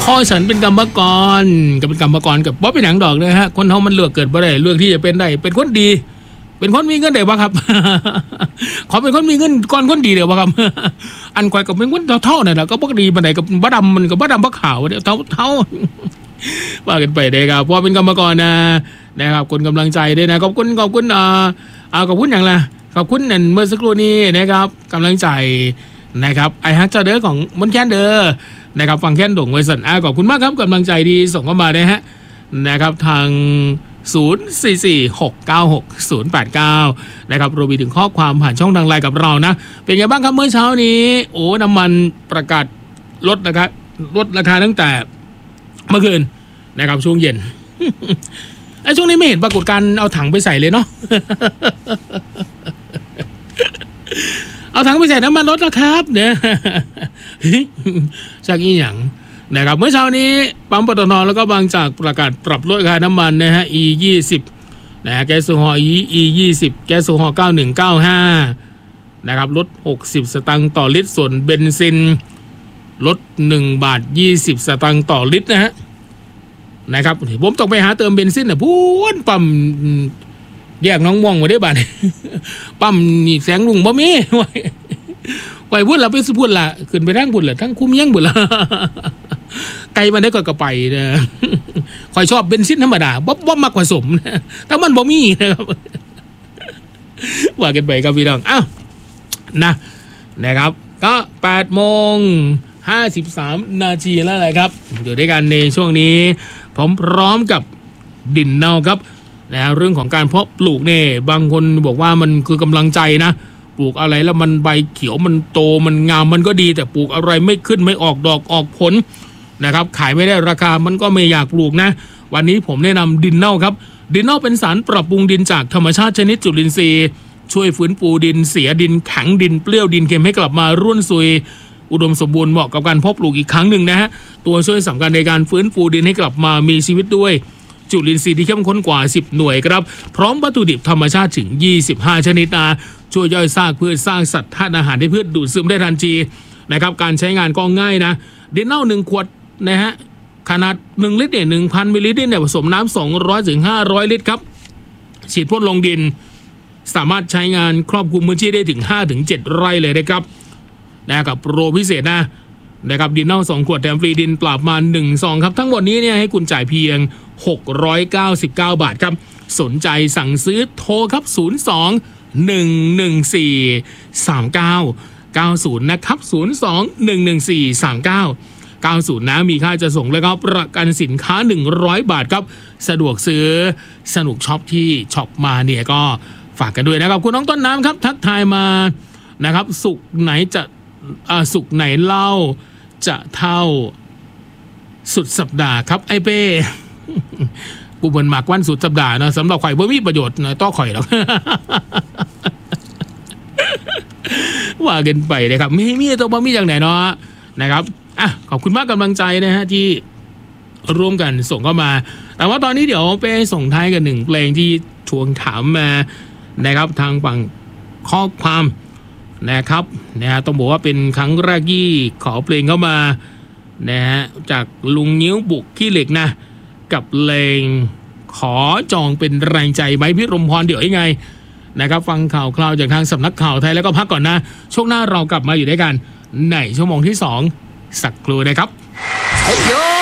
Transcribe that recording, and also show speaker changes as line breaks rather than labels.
อฉันเป็นกรรมกรกับเป็นกรรมกรกับบ่เป็นหนังดอกเลยฮะคนเฮามันเลือกเกิดบ่ได้เลือกที่จะเป็นได้เป็นคนดีเป็นคนมีเงินได้บ่ครับ ขอเป็นคนมีเงินก่อนคนดีเดี๋ยวบ่ครับ อันก่อยกับเป็นคนเท่าๆนั่นแหละก็บ่ดีปานใดกับบ่ดำมันก็บ่ดำบ่ขาวเดี๋ยวเท่าว่ากันไปได้ครับพอเป็นกรรมกรนะครับคนกำลังใจด้วยนะขอบคุณขอบคุณอย่างละขอบคุณนั่นเมื่อสักครู่นี้นะครับกำลังใจนะครับไอฮักเจ้าเด้อของมนแคนเด้อนะครับฟังแค่นด่งไว้สั่นขอบคุณมากครับกำลังใจดีส่งเข้ามานะฮะนะครับทาง0446966089นะครับรวมไปถึงข้อความผ่านช่องทางไลน์กับเรานะเป็นไงบ้างครับเมื่อเช้านี้โอ้น้ำมันประกาศลดนะครับลดราคาตั้งแต่เมื่อคืนนะครับช่วงเย็น ไอ้ช่วงนี้ไม่เห็นปรากฏการเอาถังไปใส่เลยเนาะ เอาถังไปใส่น้ำมันลดแล้วครับเนี่ย จากอีหยังนะครับเมื่อเช้านี้ปั๊มปตทแล้วก็บางจากประกาศปรับลดราคาน้ำมันนะฮะ E20 นะฮะแก๊สโซฮอล์ E20 แก๊สโซฮอล์9195นะครับลด60สตางค์ต่อลิตรส่วนเบนซินลด1 บาท 20 สตางค์ต่อลิตรนะฮะนะครับผมต้องไปหาเติมเบนซินนะพูนปั๊มแยกน้องม่วงมาได้บ้าน ปั๊มนี่แสงลุงบ่มีไว้พูดละไปสุพูดละขึ้นไปทั้งพูดละทั้งคุ้มยังพูดละ ไกลมาได้ก็ไปนะคอยชอบเบนซินธรรมดาบ่มักผสมนะถ้ามันบ่มีนะครับ ว่ากันไปครับพี่น้องอ้าวนะครับก็8:53 นาทีแล้วแหละครับอยู่ด้วยกันในช่วงนี้ผมพร้อมกับดินเนาครับนะเรื่องของการเพาะปลูกเนี่ยบางคนบอกว่ามันคือกำลังใจนะปลูกอะไรแล้วมันใบเขียวมันโตมันงามมันก็ดีแต่ปลูกอะไรไม่ขึ้นไม่ออกดอกออกผลนะครับขายไม่ได้ราคามันก็ไม่อยากปลูกนะวันนี้ผมแนะนำดินเน่าครับดินเน่าเป็นสารปรับปรุงดินจากธรรมชาติชนิดจุลินทรีย์ช่วยฟื้นฟูดินเสียดินแข็งดินเปรี้ยวดินเค็มให้กลับมาร่วนซุยอุดมสมบูรณ์เหมาะกับการเพาะปลูกอีกครั้งหนึ่งนะฮะตัวช่วยสำคัญในการฟื้นฟูดินให้กลับมามีชีวิตด้วยจุลินทรีย์ที่เข้มข้นกว่า10หน่วยครับพร้อมวัตถุดิบธรรมชาติถึง25ชนิดช่วยย่อยซากพืชสร้างสัตว์ธาตุอาหารให้พืชดูดซึมได้ทันทีนะครับการใช้งานก็ง่ายนะดินเน่า1 ขวดนะฮะขนาด1 ลิตรเนี่ย 1,000 มิลลิลิตรเนี่ยผสมน้ำ200 ถึง 500 ลิตรครับฉีดพ่นลงดินสามารถใช้งานครอบคลุมพื้นที่ได้ถึง 5-7 ไร่เลยนะครับกับโปรพิเศษนะครับดินเน่า2 ขวดแถมฟรีดินปราบมาร1 ซองครับทั้งหมดนี้เนี่ยให้คุณจ่ายเพียง699 บาทครับสนใจสั่งซื้อโทรครับ02-114-3990นะครับ02-114-3990นะมีค่าจะส่งแล้วก็ประกันสินค้า100 บาทครับสะดวกซื้อสนุกช็อปที่ช็อปมาเนี่ยก็ฝากกันด้วยนะครับคุณน้องต้นน้ำครับทักทายมานะครับสุขไหนเล่าจะเท่าสุดสัปดาห์ครับไอเป้ กูเหมือนหมากวันสุดสัปดาห์นะสำหรับข่อยบ่มีประโยชน์นะต้อข่อยหรอก ว่ากันไปนะครับมีตัวบ่มีอย่างไหนเนาะนะครับขอบคุณมากกำลังใจนะฮะที่ร่วมกันส่งเข้ามาแต่ว่าตอนนี้เดี๋ยวไปส่งท้ายกัน1 เพลงที่ทวงถามมานะครับทางฝั่งข้อความนะครับต้องบอกว่าเป็นครั้งแรกที่ขอเพลงเข้ามานะฮะจากลุงนิ้วบุกขี้เหล็กนะกับเพลงขอจองเป็นแรงใจไหมพี่รมพรเดี๋ยวยังไงนะครับฟังข่าวคราวจากทางสำนักข่าวไทยแล้วก็พักก่อนนะช่วงหน้าเรากลับมาอยู่ด้วยกันในชั่วโมงที่2สักครู่นะครับ